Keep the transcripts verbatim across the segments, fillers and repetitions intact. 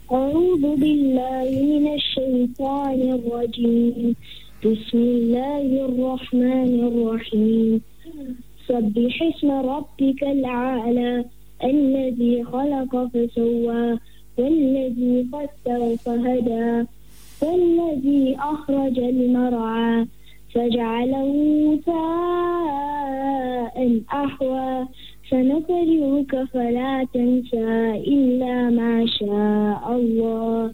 أعوذ بالله من الشيطان الرجيم بسم الله الرحمن الرحيم سبح اسم ربك الأعلى الذي خلق فسوى والذي قدر فهدى والذي أخرج المرعى فجعله ثاء أحوى سنقرئك فلا تنسى إلا ما شاء الله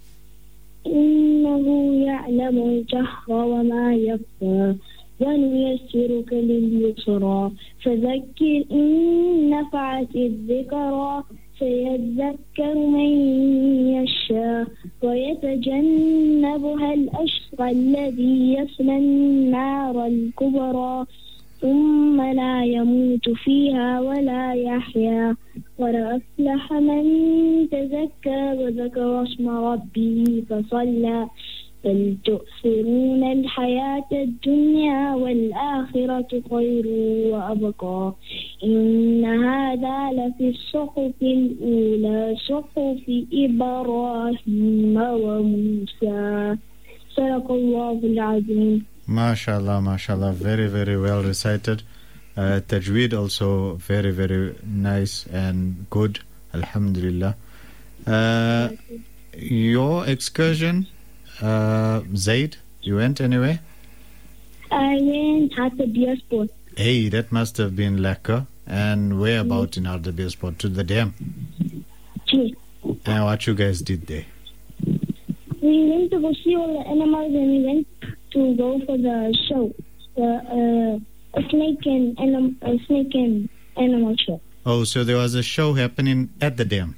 إنه يعلم الجهر وما يخفى ونيسرك لليسرى فذكر إن نفعت الذكرى سيذكر من يشاء ويتجنبها الأشقى الذي يصلى النار الكبرى ثم لا يموت فيها ولا يحيا قد أفلح من تزكى وذكر اسم ربه فصلى بل تؤثرون الحياة الدنيا والآخرة خير وأبقى إن هذا لفي الصحف الأولى صحف إبراهيم وموسى صدق الله العظيم. MashaAllah, MashaAllah, very, very well recited. Uh, Tajweed also very, very nice and good. Alhamdulillah. Uh, your excursion, uh, Zaid, you went anywhere? I went Hartbeespoort. Hey, that must have been lekker. And where about mm. in Hartbeespoort? To the dam? Yes. And what you guys did there? We went to go see all the animals and we went to go for the show, the uh, a snake and anim- a snake and animal show. Oh, so there was a show happening at the dam?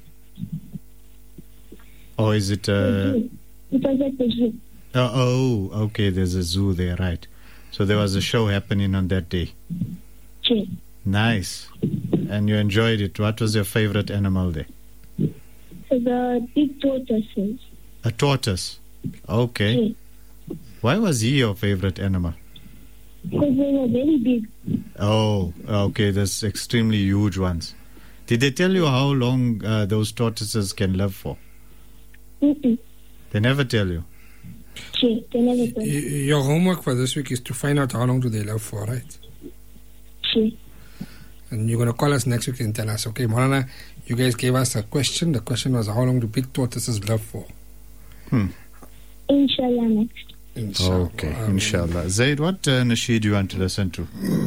Or is it? Uh... It was at the zoo. Oh, oh, okay. There's a zoo there, right? So there was a show happening on that day. Yes. Nice. And you enjoyed it. What was your favorite animal there? So the big tortoises. A tortoise. Okay. Yes. Why was he your favorite animal? Because they were very big. Oh, okay. There's extremely huge ones. Did they tell you how long uh, those tortoises can live for? Mm-mm. They never tell you? Yes, they never told me. Your homework for this week is to find out how long do they live for, right? Yes. And you're going to call us next week and tell us, okay, Maulana, you guys gave us a question. The question was, how long do big tortoises live for? Hmm. Inshallah next. Inshallah. Okay, um, inshallah. Zaid, what uh, nasheed do you want to listen to?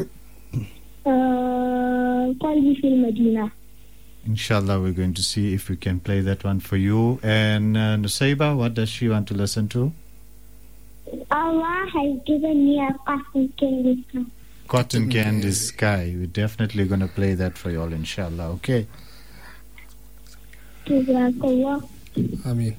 Uh, Qalbi fil Madina. Inshallah, we're going to see if we can play that one for you. And uh, Nusayba, what does she want to listen to? Allah has given me a cotton candy sky. Cotton Candy Sky. We're definitely going to play that for you all, inshallah. Okay. Jazakallah. Ameen.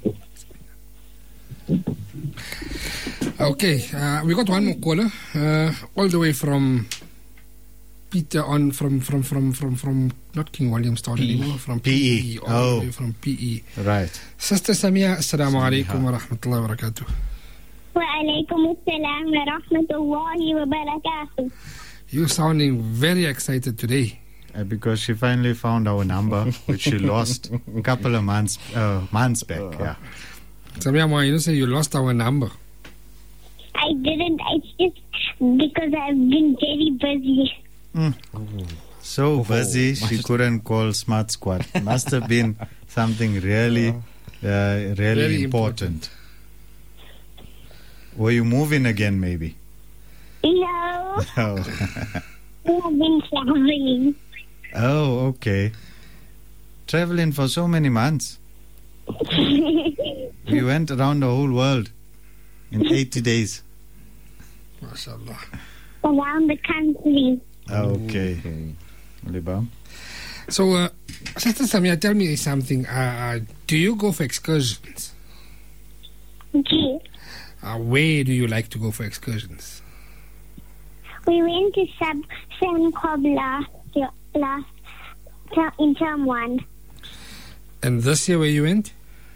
Okay, uh, we got one more caller, uh, all the way from Peter on from from from from from not King Williamstown anymore, from P E. all Oh, the way from P E. Right. Sister Samia, assalamu alaikum wa rahmatullahi wa barakatuh. Wa alaikum assalam wa rahmatullahi wa barakatuh. You're sounding very excited today. Uh, because she finally found our number, which she lost a couple of months uh, months back. Yeah. Samia, Ma, you don't say you lost our number. I didn't. It's just because I've been very busy. Mm. So busy, she couldn't call Smart Squad. Must have been something really, uh, really Very important. important. Were you moving again, maybe? No. Oh. I've been traveling. Oh, okay. Traveling for so many months. We went around the whole world in eighty days. MashaAllah. Around the country. Okay. okay. So, uh, Sister Samia, tell me something. Uh, do you go for excursions? Yes. Uh, where do you like to go for excursions? We went to Sub San Cobb last year, last ter- in term one. And this year, where you went?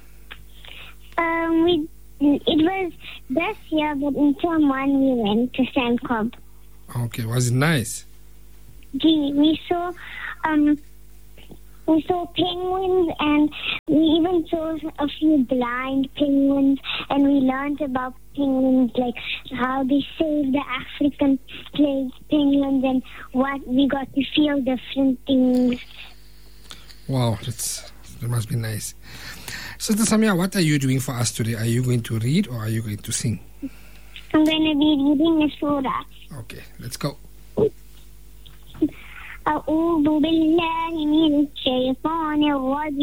Um, we it was this year, but in term one we went to San Cobb. Okay, was it nice? Gee, we saw um we saw penguins and we even saw saw a few blind penguins, and we learned about penguins, like how they saved the African plague penguins, and what we got to feel different things. Wow, that's, that must be nice. Sister Samia, what are you doing for us today? Are you going to read or are you going to sing? I'm going to be reading a surah. Okay, let's go. أعوذ بالله من الشيطان الرجيم